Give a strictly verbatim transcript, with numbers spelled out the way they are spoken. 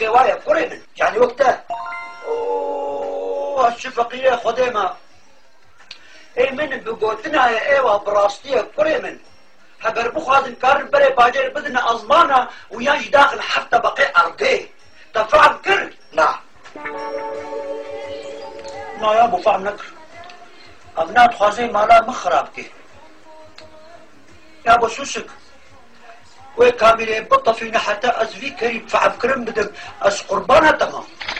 وايا كوري من يعني وقتها اوه الشفقية خدي ما اي من بقوتنا يا ايوه براستية كوري من هبر بخوازن كارن بري باجر بدنا ازمانا ويانج داخل حتى بقي ارضي تفهم كر لا لا يا ابو فهم نكر ابنات خوازي مالا مخرابكي يا ابو سوسك وي كاميري بطة فينا حتى ازفي كريم فعب كرم بدم از قربانة تمام